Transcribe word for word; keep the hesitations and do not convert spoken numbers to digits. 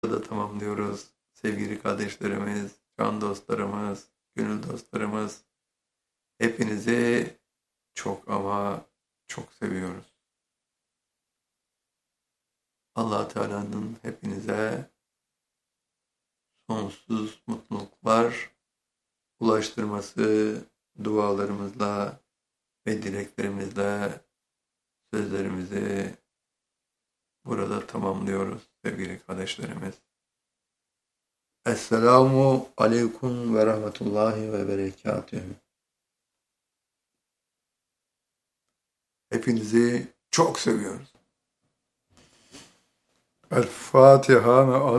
da tamamlıyoruz. Sevgili kardeşlerimiz, can dostlarımız, gönül dostlarımız, hepinizi çok ama çok seviyoruz. Allah Teala'nın hepinize sonsuz mutluluklar ulaştırması dualarımızla ve dileklerimizle sözlerimizi burada tamamlıyoruz sevgili kardeşlerimiz. Esselamu aleyküm ve rahmetullahi ve berekatühü. Hepinizi çok seviyoruz. El Fatiha ve